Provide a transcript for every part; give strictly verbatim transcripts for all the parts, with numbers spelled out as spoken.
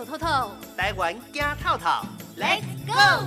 透透透， 台湾行透透 ，Let's go！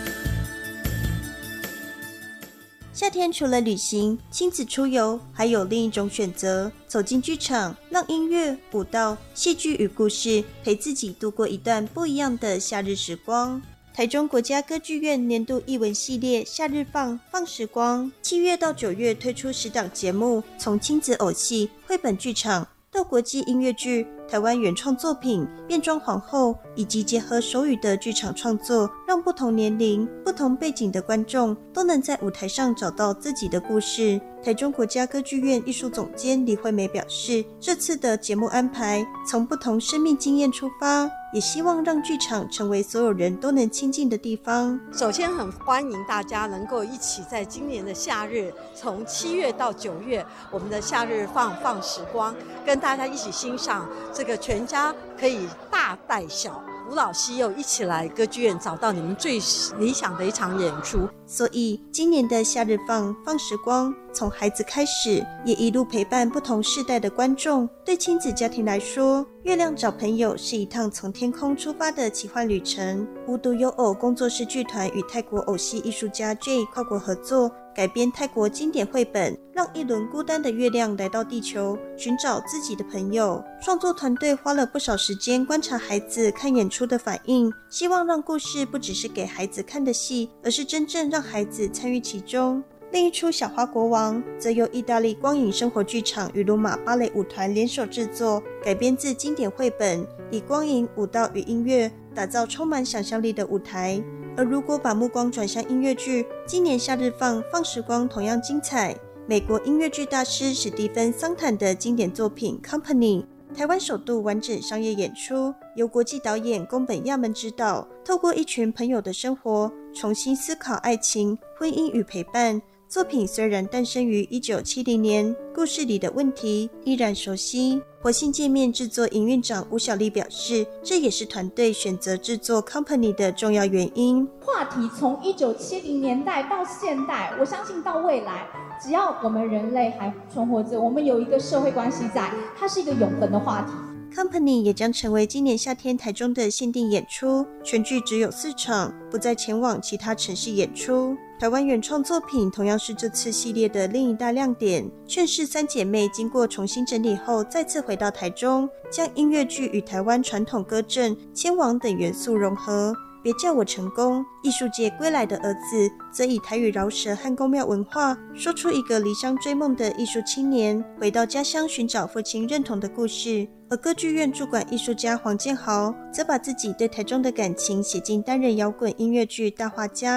夏天除了旅行、亲子出游，还有另一种选择，走进剧场，让音乐、舞蹈、戏剧与故事陪自己度过一段不一样的夏日时光。台中国家歌剧院年度艺文系列夏日放放时光，七月到九月推出十档节目，从亲子偶戏、绘本剧场到国际音乐剧、台湾原创作品、变装皇后，以及结合手语的剧场创作，让不同年龄、不同背景的观众都能在舞台上找到自己的故事。台中国家歌剧院艺术总监李惠美表示，这次的节目安排从不同生命经验出发，也希望让剧场成为所有人都能亲近的地方。 首先很欢迎大家能够一起在今年的夏日，从七月到九月，我们的夏日放放时光，跟大家一起欣赏这个全家可以大带小扶老携幼一起来歌剧院找到你们最理想的一场演出。 所以今年的夏日放放时光，从孩子开始，也一路陪伴不同世代的观众。对亲子家庭来说，月亮找朋友是一趟从天空出发的奇幻旅程。无独有偶工作室剧团与泰国偶戏艺术家 J 跨国合作，改编泰国经典绘本，让一轮孤单的月亮来到地球，寻找自己的朋友。创作团队花了不少时间观察孩子看演出的反应，希望让故事不只是给孩子看的戏，而是真正让孩子参与其中。另一出《小花国王》则由意大利光影生活剧场与罗马芭蕾舞团联手制作，改编自经典绘本，以光影、舞蹈与音乐打造充满想象力的舞台。而如果把目光转向音乐剧，今年夏日放放时光同样精彩。美国音乐剧大师史蒂芬·桑坦的经典作品《Company》，台湾首度完整商业演出，由国际导演宫本亚门执导，透过一群朋友的生活，重新思考爱情、婚姻与陪伴。作品虽然诞生于一九七零年，故事里的问题依然熟悉。活性界面制作营运长吴小丽表示，这也是团队选择制作 Company 的重要原因。 话题从一九七零年代到现代，我相信到未来，只要我们人类还存活着，我们有一个社会关系在，它是一个永恒的话题。 Company 也将成为今年夏天台中的限定演出，全剧只有四场，不再前往其他城市演出。台湾原创作品同样是这次系列的另一大亮点。劝世三姐妹经过重新整理后，再次回到台中，将音乐剧与台湾传统歌阵、牵王等元素融合。别叫我成功，艺术界归来的儿子，则以台语饶舌和宫庙文化，说出一个离乡追梦的艺术青年回到家乡寻找父亲认同的故事。而歌剧院驻馆艺术家黄建豪，则把自己对台中的感情写进单人摇滚音乐剧《大画家》。